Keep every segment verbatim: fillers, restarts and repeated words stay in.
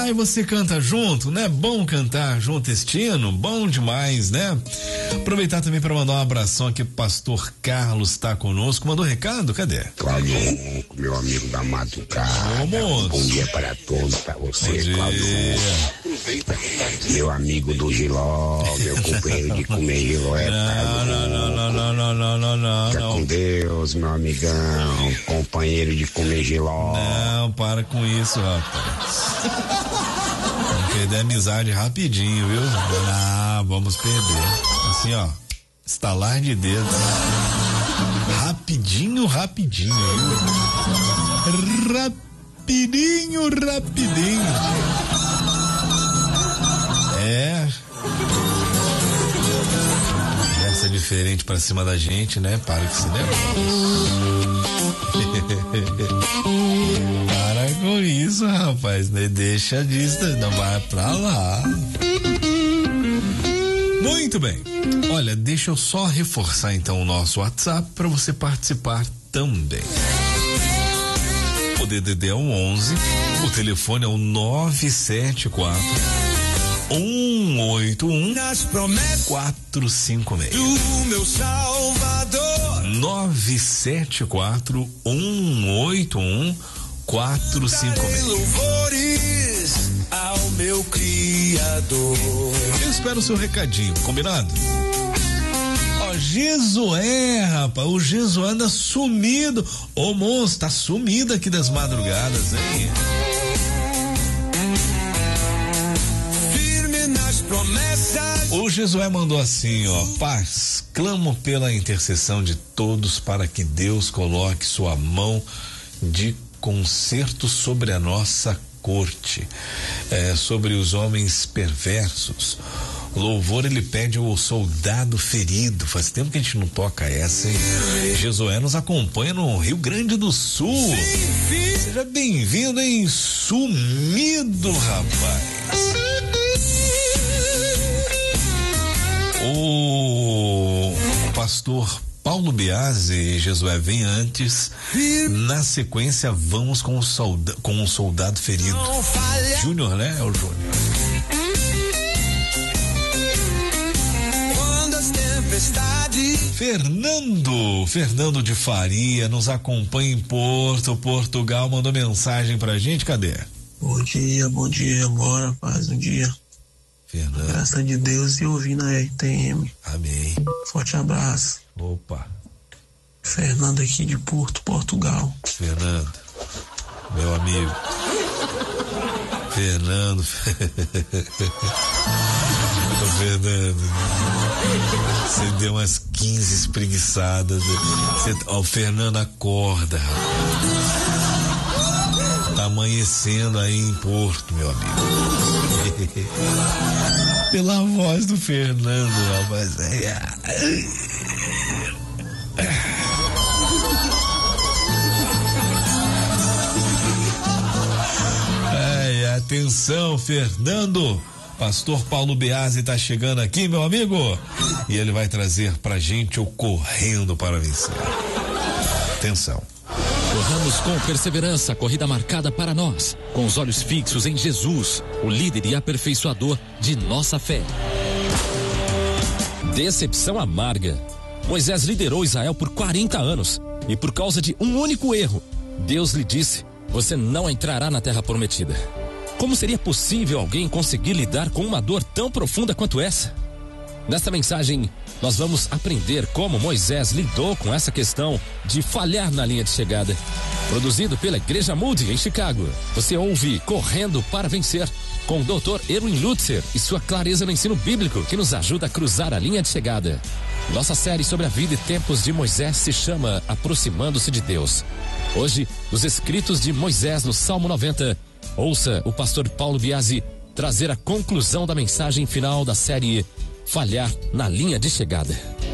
e você canta junto, né? Bom cantar junto este hino, bom demais, né? Aproveitar também para mandar um abração aqui pro pastor Carlos, tá conosco, mandou recado, cadê? Cláudio, meu amigo da madrugada, bom dia para todos, para você, Cláudio, meu amigo do Giló, meu companheiro de comer Giló, é não, não, não, não, não, não, não, não, não, Fica não. com Deus, meu amigão, companheiro de comer Giló. Não, para com isso, rapaz. Vamos perder a amizade rapidinho, viu? Ah, vamos perder. Assim, ó, estalar de dedos. Rapidinho, rapidinho, viu? Rapidinho, rapidinho. É. Conversa diferente pra cima da gente, né? Para que se nervoso. Para com isso, rapaz, né? Deixa disso, não vai pra lá. Muito bem. Olha, deixa eu só reforçar então o nosso WhatsApp para você participar também. O D D D é o onze, o telefone é o nove sete quatro um oito um quatro cinco seis. Do meu Salvador. nove sete quatro um oito um quatro cinco seis. Louvores ao meu Criador. Eu espero o seu recadinho, combinado? Ó, Jesué, rapaz, o Jesué anda sumido. Ô moço, tá sumido aqui das madrugadas, hein? Firme nas promessas. O Jesué mandou assim, ó: paz, clamo pela intercessão de todos para que Deus coloque sua mão de conserto sobre a nossa corte, é, sobre os homens perversos. Louvor ele pede ao soldado ferido. Faz tempo que a gente não toca essa, hein? Jesué nos acompanha no Rio Grande do Sul. Seja bem-vindo, hein? Sumido, rapaz. O pastor Paulo Biasi, Jesué vem antes. Na sequência, vamos com o soldado, com o soldado ferido. Júnior, né? É o Júnior. Quando as tempestades. Fernando, Fernando de Faria nos acompanha em Porto, Portugal, mandou mensagem pra gente, cadê? Bom dia, bom dia, bora, paz, um dia. Fernando. Graça de Deus e ouvir na R T M. Amém. Forte abraço. Opa. Fernando aqui de Porto, Portugal. Fernando, meu amigo. Fernando. Ô, Fernando, você deu umas quinze espreguiçadas. Você, ó, o Fernando acorda, rapaz. Tá amanhecendo aí em Porto, meu amigo. Pela voz do Fernando, rapaz. Ai, atenção, Fernando. Pastor Paulo Biasi tá chegando aqui, meu amigo. E ele vai trazer pra gente o Correndo para Vencer. Atenção. Corramos com perseverança a corrida marcada para nós, com os olhos fixos em Jesus, o líder e aperfeiçoador de nossa fé. Decepção amarga. Moisés liderou Israel por quarenta anos e por causa de um único erro, Deus lhe disse: você não entrará na terra prometida. Como seria possível alguém conseguir lidar com uma dor tão profunda quanto essa? Nesta mensagem, nós vamos aprender como Moisés lidou com essa questão de falhar na linha de chegada. Produzido pela Igreja Moody em Chicago, você ouve Correndo para Vencer, com o doutor Erwin Lutzer e sua clareza no ensino bíblico que nos ajuda a cruzar a linha de chegada. Nossa série sobre a vida e tempos de Moisés se chama Aproximando-se de Deus. Hoje, os escritos de Moisés no Salmo noventa. Ouça o pastor Paulo Biasi trazer a conclusão da mensagem final da série Falhar na linha de chegada.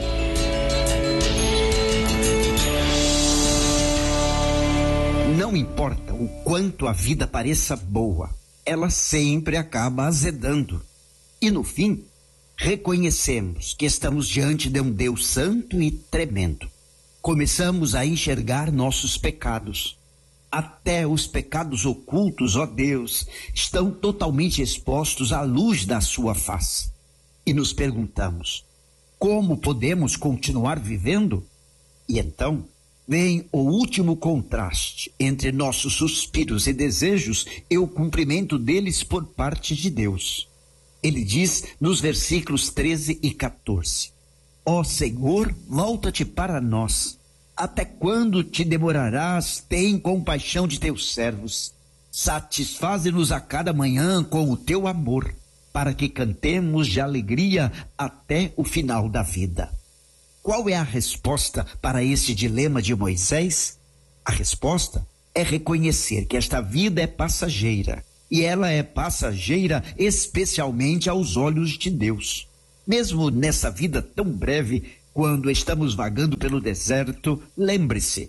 Não importa o quanto a vida pareça boa, ela sempre acaba azedando. E no fim, reconhecemos que estamos diante de um Deus santo e tremendo. Começamos a enxergar nossos pecados. até os pecados ocultos, ó Deus, estão totalmente expostos à luz da sua face. E nos perguntamos, como podemos continuar vivendo? E então vem o último contraste entre nossos suspiros e desejos e o cumprimento deles por parte de Deus. Ele diz nos versículos treze e quatorze, ó Senhor, volta-te para nós. Até quando te demorarás? Tem compaixão de teus servos. Satisfaze-nos a cada manhã com o teu amor, para que cantemos de alegria até o final da vida. Qual é a resposta para este dilema de Moisés? A resposta é reconhecer que esta vida é passageira, e ela é passageira especialmente aos olhos de Deus. Mesmo nessa vida tão breve, quando estamos vagando pelo deserto, lembre-se,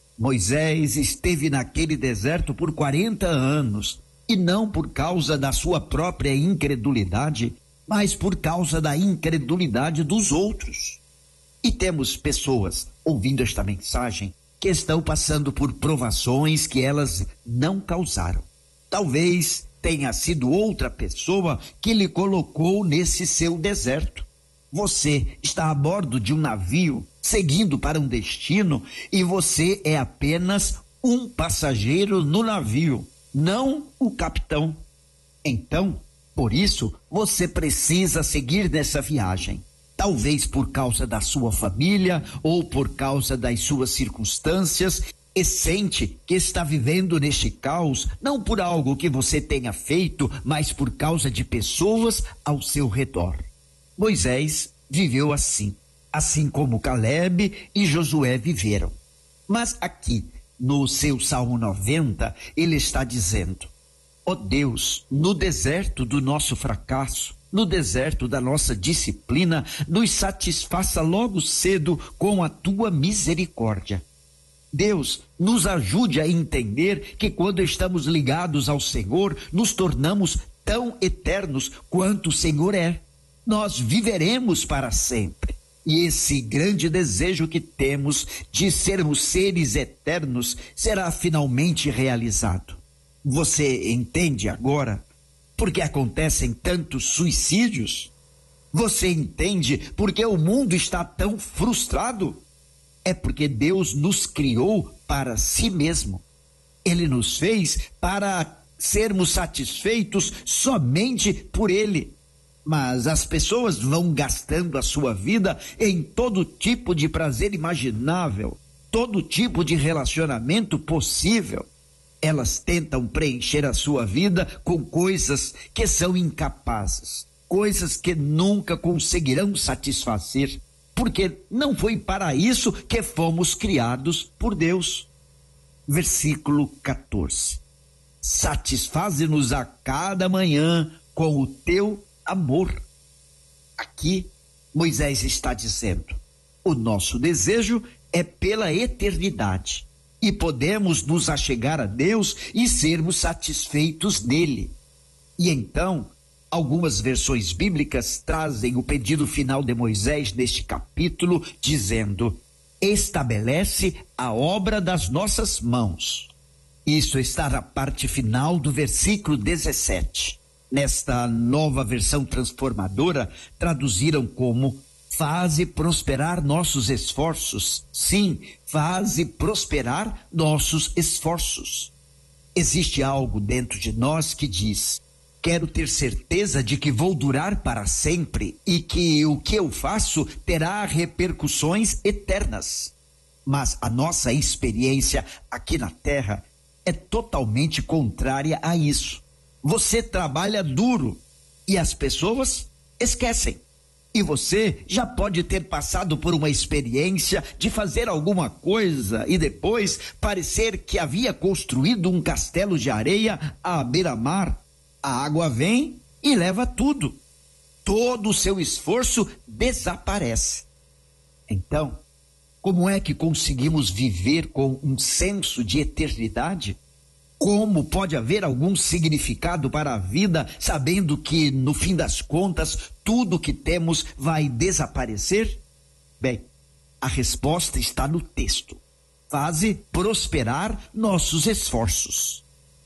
Moisés esteve naquele deserto por quarenta anos, e não por causa da sua própria incredulidade, mas por causa da incredulidade dos outros. E temos pessoas ouvindo esta mensagem que estão passando por provações que elas não causaram. Talvez tenha sido outra pessoa que lhe colocou nesse seu deserto. Você está a bordo de um navio, seguindo para um destino, e você é apenas um passageiro no navio, não o capitão. Então, por isso, você precisa seguir nessa viagem. Talvez por causa da sua família ou por causa das suas circunstâncias, e sente que está vivendo neste caos, não por algo que você tenha feito, mas por causa de pessoas ao seu redor. Moisés viveu assim, assim como Caleb e Josué viveram. Mas aqui, no seu Salmo noventa, ele está dizendo, ó Deus, no deserto do nosso fracasso, no deserto da nossa disciplina, nos satisfaça logo cedo com a tua misericórdia. Deus, nos ajude a entender que quando estamos ligados ao Senhor, nos tornamos tão eternos quanto o Senhor é. Nós viveremos para sempre. E esse grande desejo que temos de sermos seres eternos será finalmente realizado. Você entende agora por que acontecem tantos suicídios? Você entende por que o mundo está tão frustrado? É porque Deus nos criou para si mesmo. Ele nos fez para sermos satisfeitos somente por Ele. Mas as pessoas vão gastando a sua vida em todo tipo de prazer imaginável, todo tipo de relacionamento possível. Elas tentam preencher a sua vida com coisas que são incapazes, coisas que nunca conseguirão satisfazer, porque não foi para isso que fomos criados por Deus. Versículo quatorze. Satisfaze-nos a cada manhã com o teu amor. Aqui, Moisés está dizendo, o nosso desejo é pela eternidade, e podemos nos achegar a Deus e sermos satisfeitos nele. E então, algumas versões bíblicas trazem o pedido final de Moisés neste capítulo, dizendo, estabelece a obra das nossas mãos. Isso está na parte final do versículo dezessete. Nesta nova versão transformadora, traduziram como, faze prosperar nossos esforços. Sim, faze prosperar nossos esforços. Existe algo dentro de nós que diz, quero ter certeza de que vou durar para sempre e que o que eu faço terá repercussões eternas. Mas a nossa experiência aqui na Terra é totalmente contrária a isso. Você trabalha duro e as pessoas esquecem. E você já pode ter passado por uma experiência de fazer alguma coisa e depois parecer que havia construído um castelo de areia à beira-mar. A água vem e leva tudo. Todo o seu esforço desaparece. Então, como é que conseguimos viver com um senso de eternidade? Como pode haver algum significado para a vida, sabendo que, no fim das contas, tudo que temos vai desaparecer? Bem, a resposta está no texto. faze prosperar nossos esforços.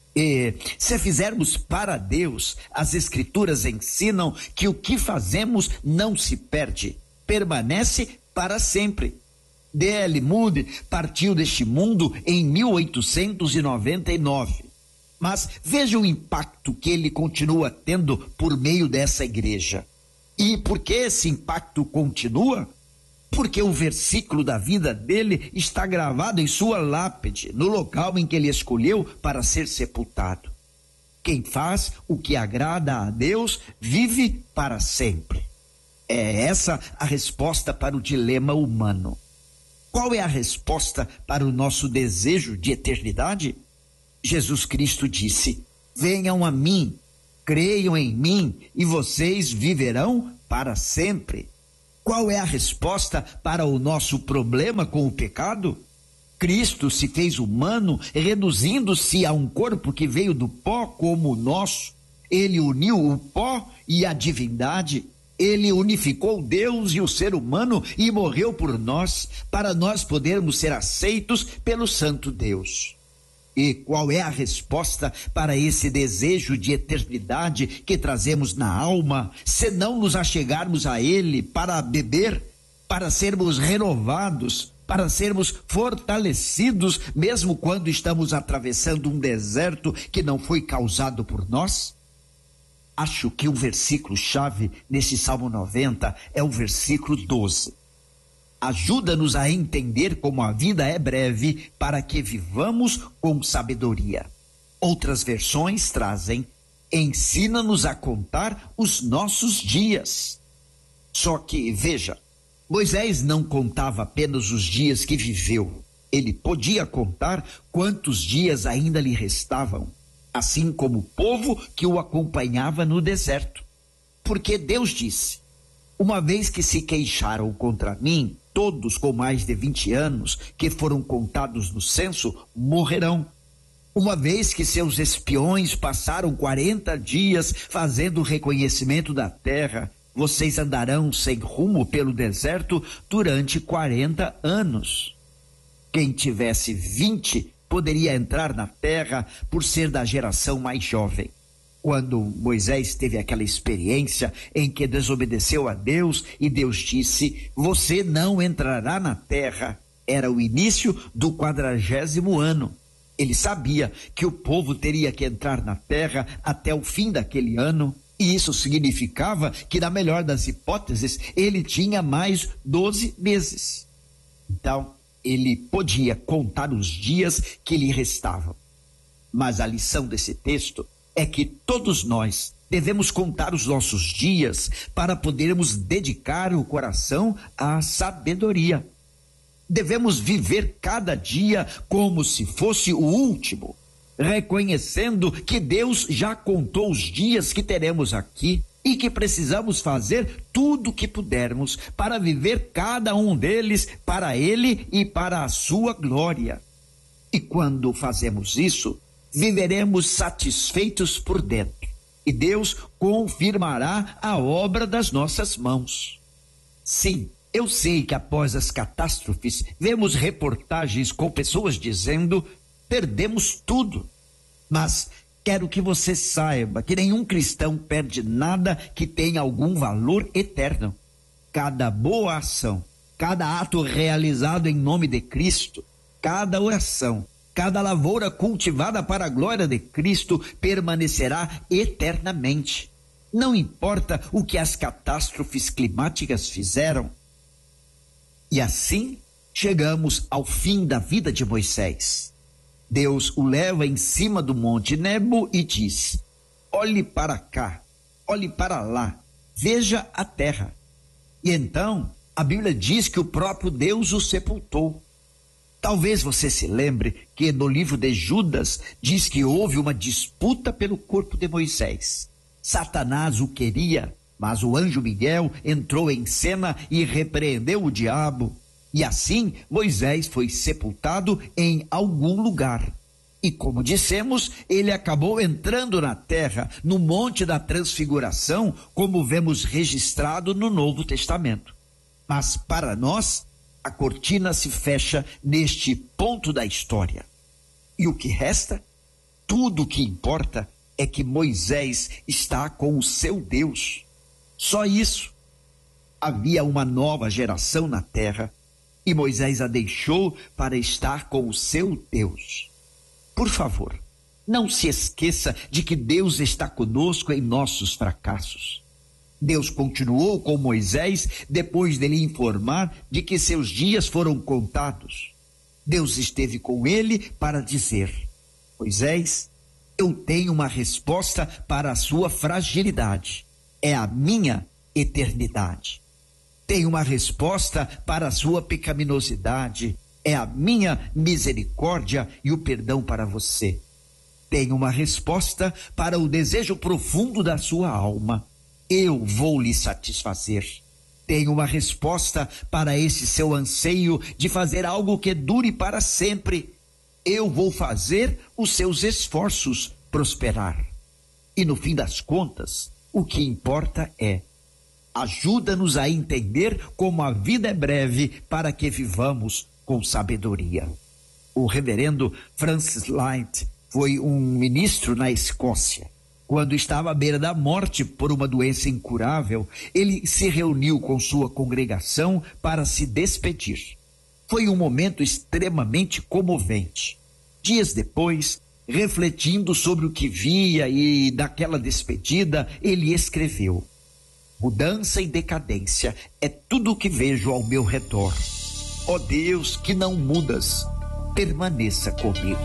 E se fizermos para Deus, as Escrituras ensinam que o que fazemos não se perde, permanece para sempre. D L Moody partiu deste mundo em mil oitocentos e noventa e nove. Mas veja o impacto que ele continua tendo por meio dessa igreja. E por que esse impacto continua? Porque o versículo da vida dele está gravado em sua lápide, no local em que ele escolheu para ser sepultado. Quem faz o que agrada a Deus vive para sempre. É essa a resposta para o dilema humano. Qual é a resposta para o nosso desejo de eternidade? Jesus Cristo disse: venham a mim, creiam em mim e vocês viverão para sempre. Qual é a resposta para o nosso problema com o pecado? Cristo se fez humano, reduzindo-se a um corpo que veio do pó como o nosso. Ele uniu o pó e a divindade. Ele unificou Deus e o ser humano e morreu por nós, para nós podermos ser aceitos pelo Santo Deus. E qual é a resposta para esse desejo de eternidade que trazemos na alma, se não nos achegarmos a Ele para beber, para sermos renovados, para sermos fortalecidos, mesmo quando estamos atravessando um deserto que não foi causado por nós? Acho que o versículo-chave nesse Salmo noventa é o versículo doze. Ajuda-nos a entender como a vida é breve para que vivamos com sabedoria. Outras versões trazem: ensina-nos a contar os nossos dias. Só que, veja, Moisés não contava apenas os dias que viveu. Ele podia contar quantos dias ainda lhe restavam, assim como o povo que o acompanhava no deserto. Porque Deus disse: uma vez que se queixaram contra mim, todos com mais de vinte anos que foram contados no censo morrerão. Uma vez que seus espiões passaram quarenta dias fazendo o reconhecimento da terra, vocês andarão sem rumo pelo deserto durante quarenta anos. Quem tivesse vinte poderia entrar na terra por ser da geração mais jovem. Quando Moisés teve aquela experiência em que desobedeceu a Deus e Deus disse: você não entrará na terra, era o início do quadragésimo ano. Ele sabia que o povo teria que entrar na terra até o fim daquele ano, e isso significava que, na melhor das hipóteses, ele tinha mais doze meses. Então, ele podia contar os dias que lhe restavam. Mas a lição desse texto é que todos nós devemos contar os nossos dias para podermos dedicar o coração à sabedoria. Devemos viver cada dia como se fosse o último, reconhecendo que Deus já contou os dias que teremos aqui e que precisamos fazer tudo o que pudermos para viver cada um deles para Ele e para a sua glória. E quando fazemos isso, viveremos satisfeitos por dentro, e Deus confirmará a obra das nossas mãos. Sim, eu sei que após as catástrofes, vemos reportagens com pessoas dizendo: perdemos tudo. Mas quero que você saiba que nenhum cristão perde nada que tenha algum valor eterno. Cada boa ação, cada ato realizado em nome de Cristo, cada oração, cada lavoura cultivada para a glória de Cristo permanecerá eternamente. Não importa o que as catástrofes climáticas fizeram. E assim chegamos ao fim da vida de Moisés. Deus o leva em cima do monte Nebo e diz: olhe para cá, olhe para lá, veja a terra. E então a Bíblia diz que o próprio Deus o sepultou. Talvez você se lembre que no livro de Judas diz que houve uma disputa pelo corpo de Moisés. Satanás o queria, mas o anjo Miguel entrou em cena e repreendeu o diabo. E assim Moisés foi sepultado em algum lugar. E como dissemos, ele acabou entrando na terra, no Monte da Transfiguração, como vemos registrado no Novo Testamento. Mas para nós, A cortina se fecha neste ponto da história. E o que resta? Tudo o que importa é que Moisés está com o seu Deus. Só isso. Havia uma nova geração na terra e Moisés a deixou para estar com o seu Deus. Por favor, não se esqueça de que Deus está conosco em nossos fracassos. Deus continuou com Moisés depois dele informar de que seus dias foram contados. Deus esteve com ele para dizer: Moisés, eu tenho uma resposta para a sua fragilidade. É a minha eternidade. Tenho uma resposta para a sua pecaminosidade. É a minha misericórdia e o perdão para você. Tenho uma resposta para o desejo profundo da sua alma. Eu vou lhe satisfazer. Tenho uma resposta para esse seu anseio de fazer algo que dure para sempre. Eu vou fazer os seus esforços prosperar. E no fim das contas, o que importa é: ajuda-nos a entender como a vida é breve para que vivamos com sabedoria. O reverendo Francis Light foi um ministro na Escócia. Quando estava à beira da morte por uma doença incurável, ele se reuniu com sua congregação para se despedir. Foi um momento extremamente comovente. Dias depois, refletindo sobre o que via e daquela despedida, ele escreveu: mudança e decadência é tudo o que vejo ao meu redor. Ó Deus, que não mudas, permaneça comigo.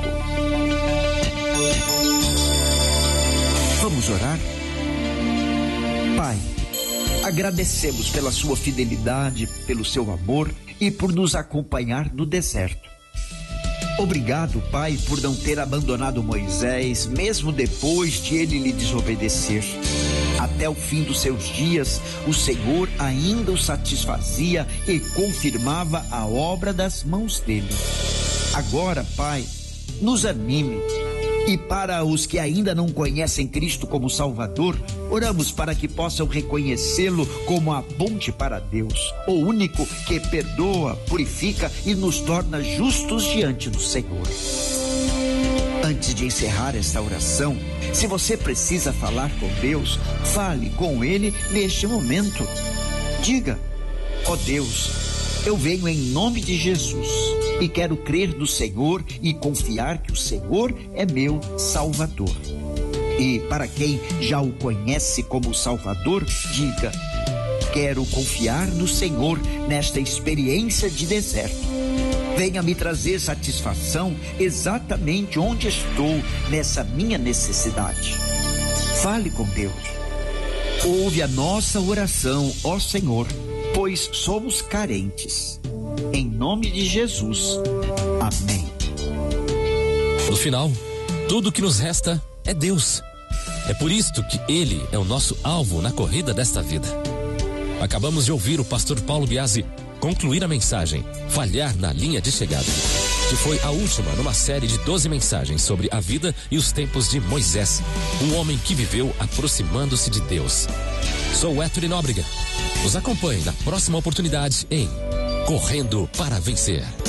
Vamos orar? Pai, agradecemos pela sua fidelidade, pelo seu amor e por nos acompanhar no deserto. Obrigado, Pai, por não ter abandonado Moisés, mesmo depois de ele lhe desobedecer. Até o fim dos seus dias, o Senhor ainda o satisfazia e confirmava a obra das mãos dele. Agora, Pai, nos anime. E para os que ainda não conhecem Cristo como Salvador, oramos para que possam reconhecê-lo como a ponte para Deus, o único que perdoa, purifica e nos torna justos diante do Senhor. Antes de encerrar esta oração, se você precisa falar com Deus, fale com Ele neste momento. Diga: ó Deus, eu venho em nome de Jesus e quero crer no Senhor e confiar que o Senhor é meu Salvador. E para quem já o conhece como Salvador, diga: quero confiar no Senhor nesta experiência de deserto. Venha me trazer satisfação exatamente onde estou nessa minha necessidade. Fale com Deus. Ouve a nossa oração, ó Senhor, pois somos carentes. Em nome de Jesus. Amém. No final, tudo que nos resta é Deus. É por isto que Ele é o nosso alvo na corrida desta vida. Acabamos de ouvir o pastor Paulo Biasi concluir a mensagem Falhar na Linha de Chegada, que foi a última numa série de doze mensagens sobre a vida e os tempos de Moisés, um homem que viveu aproximando-se de Deus. Sou Héctor Nóbrega. Nos acompanhe na próxima oportunidade em Correndo para Vencer.